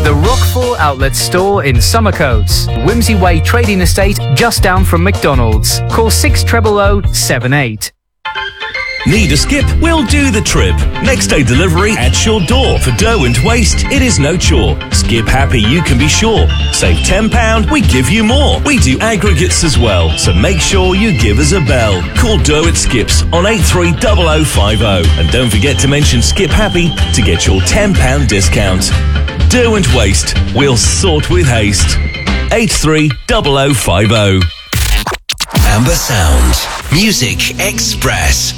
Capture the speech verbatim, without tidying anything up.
The Rockfall Outlet Store in Summercoats. Whimsy Way Trading Estate, just down from McDonald's. Call six double oh seven eight. Need a skip? We'll do the trip. Next day delivery at your door. For dough and waste, it is no chore. Skip happy, you can be sure. Save ten pounds, we give you more. We do aggregates as well, so make sure you give us a bell. Call Dough at Skips on eight three zero zero five zero. And don't forget to mention Skip Happy to get your ten pounds discount. Dough and waste, we'll sort with haste. eight three zero zero five zero. Amber Sound. Music Express.